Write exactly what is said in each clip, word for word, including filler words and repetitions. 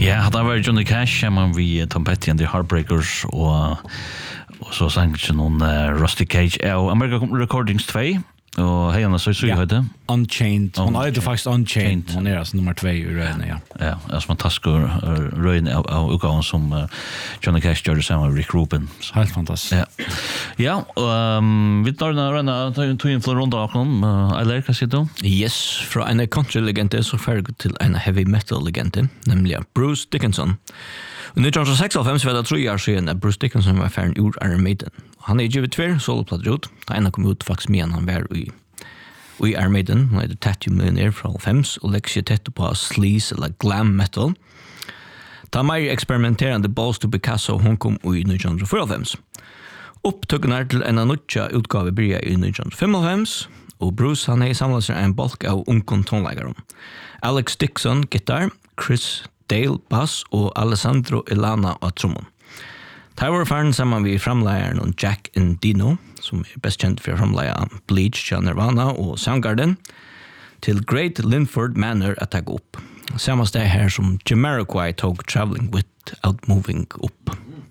Ja, det var Johnny Cash, man vi Tom Petty and the Heartbreakers og og så sang ikke noen uh, Rusty Cage og American Recordings two og hej Anna så så jag hade Unchained. Hon är ju faktiskt Unchained. Hon är alltså nummer två i röden, ja. Ja, alltså man taskar röden av utgåvan som uh, Johnny Cash gjorde samma Rick Rubin. Helt fantastiskt. Ja. Ja, um, vi tar den rena tog in för runda och någon I like as you Yes, från en country legend så färg till en heavy metal legend, nämligen Bruce Dickinson. Och nitton sextiofem så var det tre år sedan att Bruce Dickinson var färdig ur Iron Maiden. Han är givet två soloplattor ut. Det ena kom ut faktiskt med han var i i Iron Maiden. Han är Tattoo Millionaire från fems och lägger sig tätt på sleaze eller glam metal. Ta mer experimenterande Balls to Picasso hon kom i nitton fyrtiofem. Upptöknar till en annan utgave börjar i nitton femtiofem och Bruce han är samlat sig en bulk av ungkon tonläggare. Alex Dixon gitarr, Chris Dale bass och Alessandro Elana av trummor. Det var färden samman vid framlägaren och Jack Endino, som är bäst känd för framlägaren Bleach, Nirvana och Soundgarden, till Great Linford Manor att ta upp. Samma steg här som Jamiroquai tog Traveling Without Moving upp.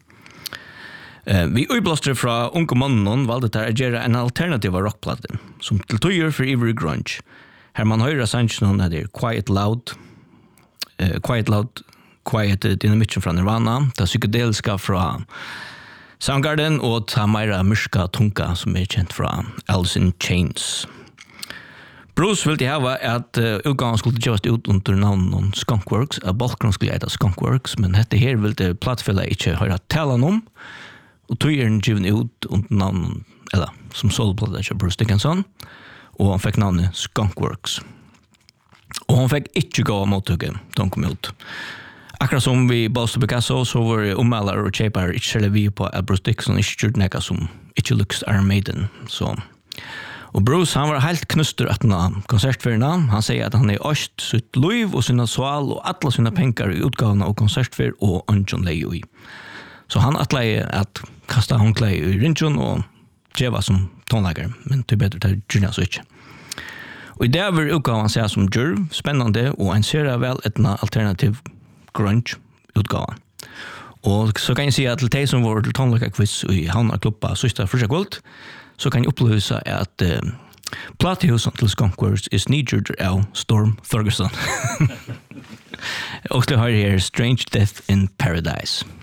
Uh, vi utblåste fra unge mannen valgte at gjøre en alternativ rockplatte, som til tøyer for ivrig grunge. Her man høyre sannsjonen er det Quiet Loud, uh, Quiet Loud, Quiet Dynamite fra Nirvana, det psykedeliska fra Soundgarden, og ta meira mørka tunga som er kjent fra Alice in Chains. Bruce ville hava at uh, utgangen skulle gjøres ut under navnet Skunkworks, at Balkan skulle heta Skunkworks, men dette her ville plattfella ikke høre tala om, og tog er den given ut under navnet, eller som soloplatta til Bruce Dickinson, og han fikk navnet Skunkworks. Og han fikk ikke gå av mottøkket da han kom ut. Akkurat som vi Balls to Picasso, så var det ommelder og kjepar ikke selv vi på at Bruce Dickinson ikke gjorde noe som ikke luks Iron Maiden. Så. Og Bruce, han var helt knuster at han konsertfyrna. Han sier at han er øst sitt liv og sina sval og alle sine penger i utgavene og konsertfyr og ønsken leie i. Så han atleie at kasta håndkleie i rinjon og djeva som tonlager, men det er bedre til Gina så ikke. Og i det var utgaven seg som djurv, spennende, og en ser vel et alternativ grunge utgaven. Og så kan jeg si at til de som var til tonlagerquiz i Havna Klubba sista første kvult, så kan jeg oppløse at uh, platehusen til Skunkworks er snidgjord av Storm Thorgerson. Og så har jeg her Strange Death in Paradise.